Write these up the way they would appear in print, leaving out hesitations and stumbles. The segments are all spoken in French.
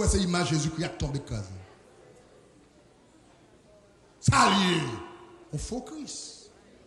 ouais, c'est l'image de Jésus-Christ qui a tombé de case. Ça lié. On faut Christ.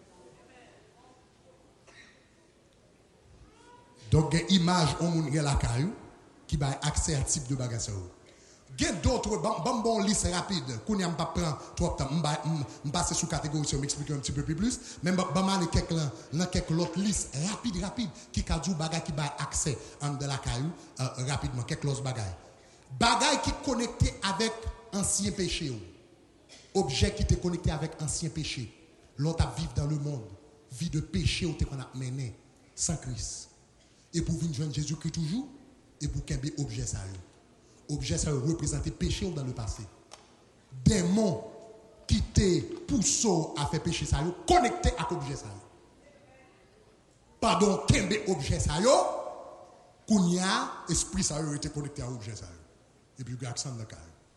Donc, il y a une image, on a la caillou qui va accès à ce type de bagage. Il y a d'autres, bon liste rapide. Qu'on n'y a pas prendre trop de temps. Je passe sous catégorie, je m'explique un petit peu plus. Mais je vais quelques autres listes rapide qui a du bagage qui va accès de la caillou rapidement. Quelques autres bagages. Bagage qui connecté avec ancien péché. Objet qui est connecté avec ancien péché. L'autre à vivre dans le monde. Vie de péché où qu'on a mené sans Christ. Et pour venir joindre Jésus-Christ toujours, et pour qu'il y ait objet ça. Objet ça représente péché dans le passé. Démon qui te poussé à faire péché ça, connecté à objet ça. Pardon, qu'il y ait objet ça, qu'on y a, esprit ça été connecté à objet ça. Et puis il y a accent dans le cas.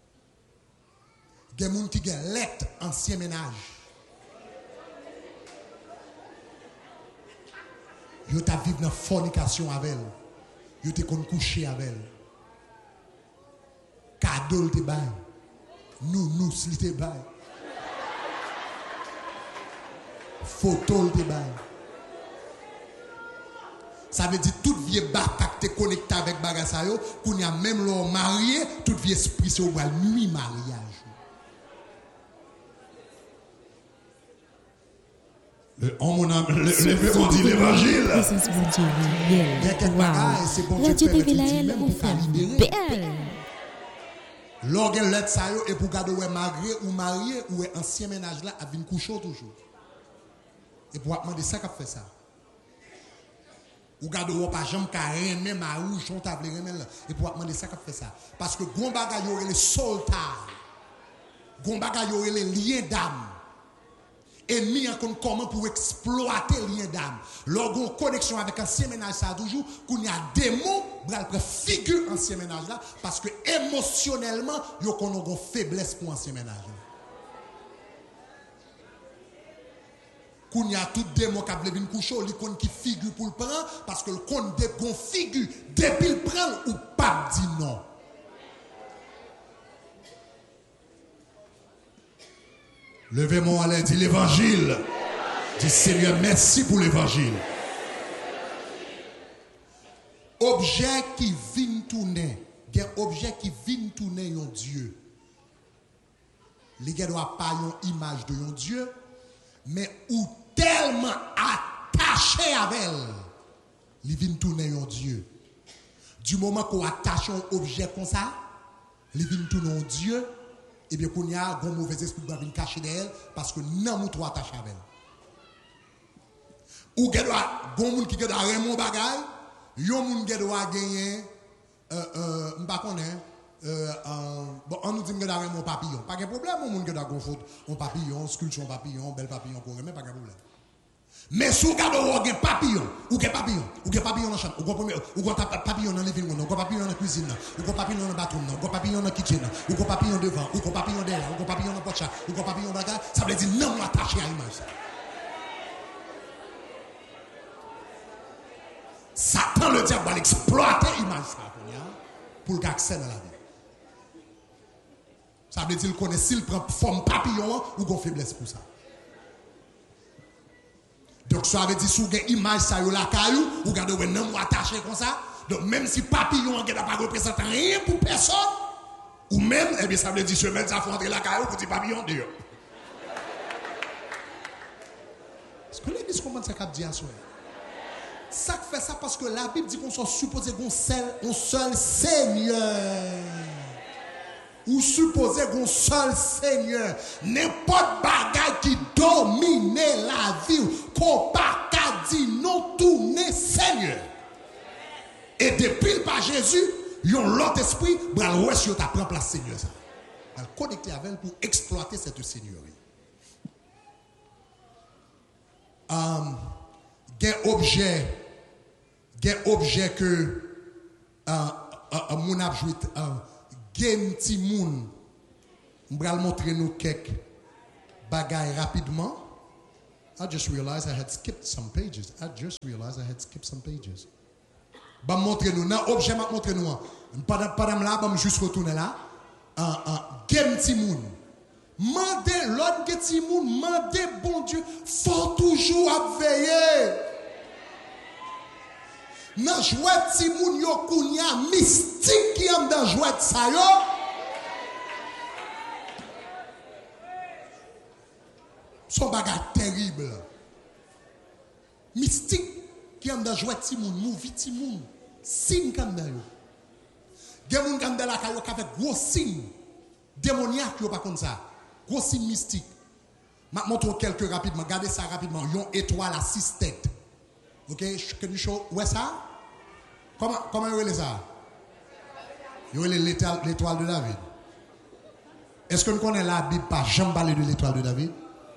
Il y a des gens qui ont lettre ancien ménage. Yo ta vivre dans fornication avec elle. Yo te kon coucher avec elle. Cadeau te bay. Nous li te bay. Photo te bay. Ça veut dire toute vieille bataille te connecté avec bagasa yo, qu'on y a même l'homme marié, toute vieille esprit se voit nuit mariage. On dit l'évangile. C'est bon Dieu. Il y a quelques bagages, c'est bon Dieu permet même pour libérer. L'organe let ça yo et pour garder ou marié ou marié ou ancien ménage là a venir coucher toujours. Et pour demander ça qu'a fait ça. Ou garder ou pas jambe carré même à rouge on table remel et pour demander ça qu'a fait ça parce que gon bagay yo les soldat. Gon bagay yo les liens d'âme. Ennemi en comment pour exploiter lien d'âme. Lorsqu'on connexion avec ancien ménage ça toujours qu'on y a démon bral prend figure ancien ménage là parce que émotionnellement yo qu'on a une faiblesse pour ancien ménage. Qu'on y a tout démon qui a venir coucher li kon qui figure pour le prendre parce que le kon de gon figure depuis le prendre ou pas dit non. Levez-moi à l'aide, dit l'évangile. Dis Seigneur, merci pour l'évangile. Objet qui vient tourner, un objet qui vient tourner un Dieu. Les gars doivent pas une image de un Dieu, mais ou tellement attaché avec elle, ils viennent tourner un Dieu. Du moment qu'on attache un objet comme ça, ils viennent tourner un Dieu. Et bien, qu'on y a un mauvais esprit qui va venir cacher d'elle parce que non, nous trois attaché avec elle. Ou qu'il y a un monde qui doit avoir un bagage, yon moun qui doit gagner, m'pas connaît, bon, on nous dit que doit avoir un papillon. Pas de problème, on monde qui doit avoir un papillon, sculpture un papillon, bel papillon, pour remettre, pas de problème. Mais si vous avez un papillon, ou un papillon dans la chambre, ou un papillon dans le living room, ou un papillon dans la cuisine, ou un papillon dans le bathroom, ou un papillon dans la kitchen, ou un papillon devant, ou un papillon derrière, ou un papillon dans le pot, ou un papillon dans la gare, ça veut dire non attaché à l'image. Satan, le diable, va exploiter l'image pour le accès dans la vie. Ça veut dire qu'il connaît s'il prend forme papillon ou une faiblesse pour ça. Donc ça veut dire si vous avez une image ça la caillou, vous regardez un homme attaché comme ça. Donc même si papillon ne pas représenter rien pour personne, ou même, eh bien ça veut dire semaine ça faut entrer la caillou pour dire papillon dehors. Est-ce que l'église comment ça cap dit à soi? Ça fait ça parce que la Bible dit qu'on soit supposé qu'on seul Seigneur. Ou supposé qu'on seul Seigneur. N'importe bagaille qui domine la vie, qu'on pas dit non tourner Seigneur. Et depuis par Jésus, yon l'autre esprit, bral ouest yo ta prend place Seigneur ça. Elle connecter avec elle pour exploiter cette seigneurie. Gen objet que mon a joué gen ti moun m'bral montrer nous quelques bagailles rapidement. I just realized I had skipped some pages. Ba montrer nous nan objet m'a montrer nous Pendant là, je juste retourner là. Game Timoun. Mandez l'autre que Timoun, mandez bon Dieu, faut toujours à veiller. Dans jouet Timoun yo kounya mystique qui am dans jouet ça yo. Son bagarre terrible. Mystique qui am dans jouet Timoun, mouvi Timoun, signe comme dans yo. Gen moun kam dans la kayo avec gros signe démoniaque yo pas comme ça. Gros signe mystique. Je montre quelques rapidement. Regardez ça rapidement. Yon étoile à 6 têtes. Ok? Can you show? Où est ça? Comment vous voyez ça? Vous voyez l'étoile de David. Est-ce que nous connaissons la Bible pas jamais parler de l'étoile de David?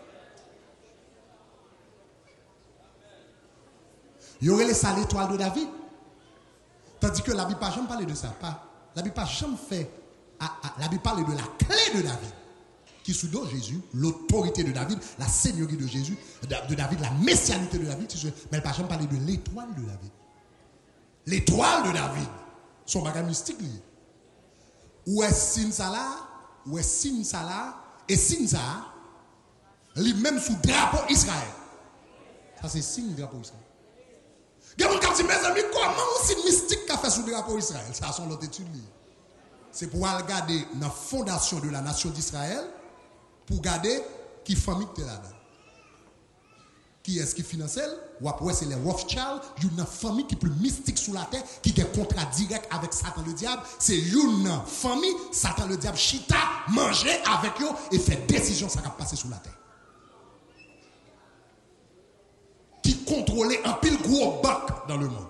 Vous voyez ça l'étoile de David? Tandis que la Bible pas jamais parler de ça. La Bible pas jamais fait. La Bible parle de la clé de David. Qui sous dos Jésus, l'autorité de David, la seigneurie de Jésus, de David, la messianité de David, mais elle ne parle jamais parler de l'étoile de David. L'étoile de David, son bagage mystique. Où est signe ça là, où est signe ça là, et signe ça, lui-même sous drapeau Israël. Ça c'est signe drapeau Israël. Il y a des gens qui disent, mes amis, comment un signe mystique qu'a fait sous drapeau Israël? Ça sont l'autre étude. C'est pour regarder dans la fondation de la nation d'Israël, pour garder qui famille est là-dedans. Qui est-ce qui finance elle? Ou après c'est les Rothschild, une famille qui est plus mystique sous la terre, qui a un contrat direct avec Satan le diable. C'est une famille, Satan le diable chita, manger avec eux et fait décision ça va passer sous la terre. Qui contrôlait un pile gros bac dans le monde.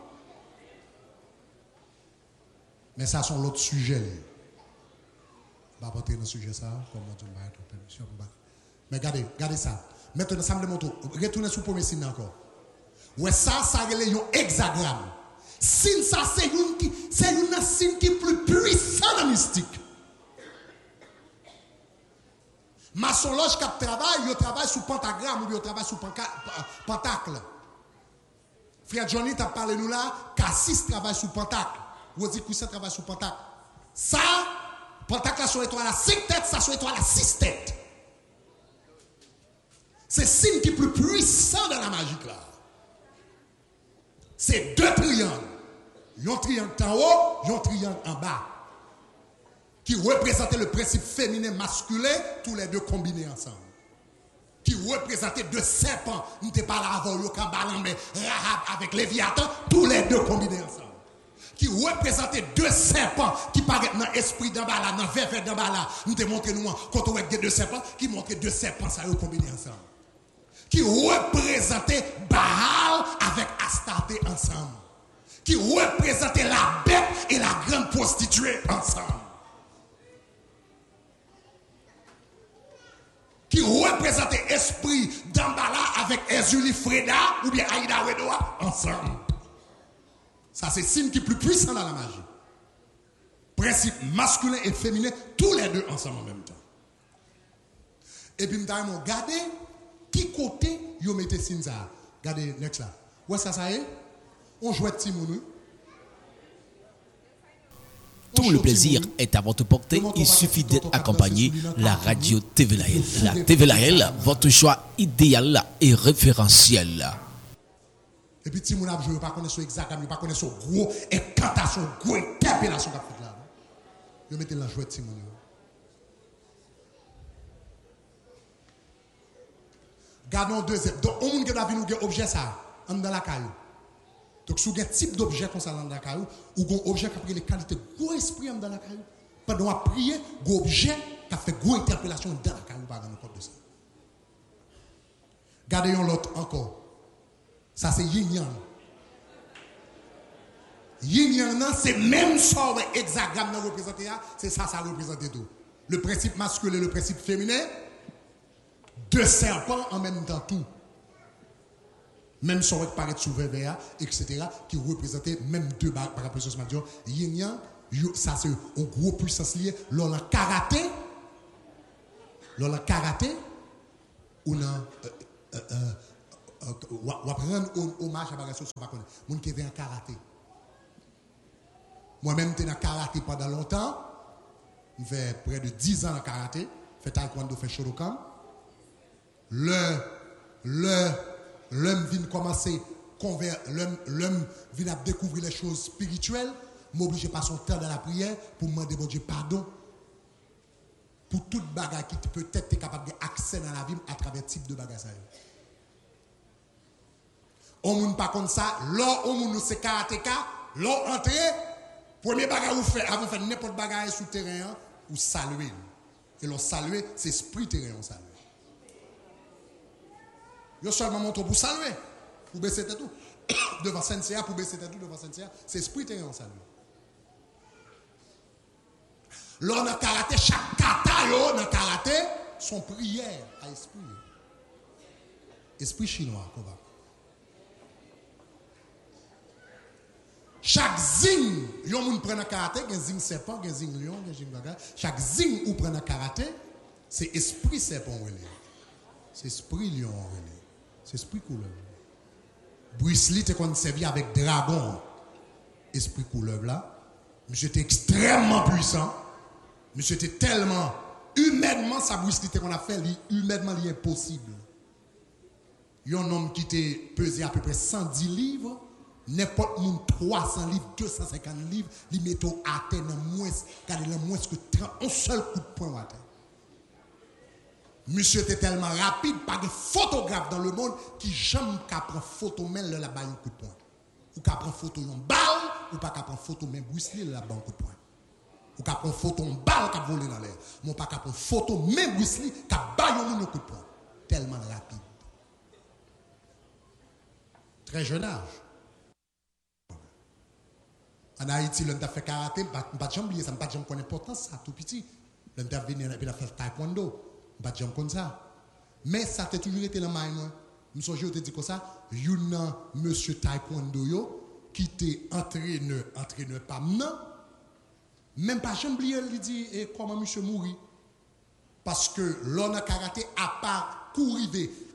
Mais ça sont l'autre sujet. Je vais apporter dans le sujet ça, comme on dit, mais regardez ça. Maintenant, ça me démontre. Retournez sur le premier signe encore. Ouais, ça a un hexagramme. Signe ça, c'est une signe qui est plus puissant dans la mystique. Maçonloge qui travaille sur pentagramme ou bien travaille sur pentacle. Frère Johnny t'a parlé nous là, Cassis travaille sur pentacle. Rosy Coussin travaille sur pentacle. Ça, pentacle là sur étoile à 5 têtes, ça sur étoile à 6 têtes. C'est le signe qui est plus puissant dans la magie là. C'est 2 triangles. Un triangle en haut, un triangle en bas. Qui représentait le principe féminin masculin, tous les deux combinés ensemble. Qui représentait 2 serpents. Nous ne pas là avant le Kambalan, mais Rahab avec Léviathan, tous les deux combinés ensemble. Qui représentait 2 serpents qui paraissent dans l'esprit d'en bas là, dans le verre d'en bas là. Nous te montrons nous, quand on voit 2 serpents, qui montraient 2 serpents, ça combinés ensemble. Qui représentait Baal avec Astarté ensemble. Qui représentait la bête et la grande prostituée ensemble. Qui représentait esprit d'Ambala avec Ezuli Freda ou bien Aïda Wedoa ensemble. Ça c'est le signe qui est plus puissant dans la magie. Principe masculin et féminin, tous les deux ensemble en même temps. Et puis nous avons regardé qui côté yo mettez signe ça. Regardez next là. Ouais ça y est. On joue Timoun. Tout le plaisir est à votre portée. Il suffit d'être accompagné la radio TV Lahel. La TV Lahel, votre choix idéal et référentiel. Et puis Timoun a joué, pas connaître son exactement, pas connaître son gros incantation, gros interpellation qu'a fait là. Yo mettez la jouet Timoun. Gardons deuxième. Donc on qui doit venir objet ça dans la caillou. Donc, si vous avez un type d'objet comme ça dans la caillou, ou un objet qui a pris les qualités gros esprit dans la caillou, pendant à prier, un objet qui a fait gros interpellation dans la caillou, par exemple, de ça. Gardez l'autre encore. Ça, c'est yin yang. Yin yang, c'est même ça, hexagramme dans représenté, c'est ça, ça représente tout. Le principe masculin et le principe féminin, 2 serpents en même temps, tout. Même si on paraît sous verre, etc., qui représentait même 2 par rapport à ce que je yin yang, ça c'est une grosse puissance liée. Lors le karaté, on va prendre hommage à ce que je ne sais pas. Moun qui est en karaté. Moi-même, j'étais dans le karaté pendant longtemps. Je fais près de 10 ans en karaté. Je fais taekwondo, je fais Shotokan. L'homme vient commencer, l'homme vient découvrir les choses spirituelles. M'oblige à passer son temps dans la prière pour me demander bon Dieu pardon. Pour toute bagarre qui peut-être est capable d'accès dans la vie à travers type de bagarre. On ne pas comme ça, là on c'est karatéka, là entrer, premier bagarre vous fait, avant faire n'importe bagarre sur le terrain, ou saluer. Et l'on saluer, c'est esprit terrain on salue. Yo seulement montre pour saluer, pour baisser tout. Devant Saint-Sia, pour baisser tout devant Saint-Sia, c'est esprit terrain on salue. Là, dans le karaté, chaque kata, dans le karaté, son prière à esprit. Esprit chinois, qu'on va. Chaque zing, yon moun prend dans le karaté, gen zing serpent, gen zing lion, gen zing bagarre. Chaque zing ou prend dans le karaté, c'est esprit serpent relé. C'est esprit lion relé. C'est esprit couleur. Bruce Lee te qu'on servi avec dragon. Esprit couleur là. Monsieur était extrêmement puissant. Monsieur était tellement humainement sa brusquité qu'on a fait, humainement impossible. Il y a un homme qui était pesé à peu près 110 livres, n'importe monde 300 livres, 250 livres, il met à terre dans moins que 30, un seul coup de poing à terre. Monsieur était tellement rapide, pas de photographe dans le monde qui jamais prend photo même le la balle un coup de poing. Ou qu'à prendre photo une balle, ou pas qu'à prendre photo même Bruce Lee la balle un coup de poing. Ou qu'à prendre photo une balle qui a volé dans l'air. Ou pas qu'à prendre photo même Bruce Lee qui a baillé un coup de poing. Tellement rapide. Très jeune âge. En Haïti, l'homme a fait karaté, pas de jamais oublier ça, pas de jamais connaître l'importance ça tout petit. L'homme a venu et a fait taekwondo, pas de jamais comme ça. Mais ça a toujours été dans ma main. Je me suis dit comme ça, il y a un monsieur taekwondo yo qui était entraîneur pas maintenant. Même pas jamais oublié, il dit comment monsieur mourit. Parce que l'homme a karaté à part courir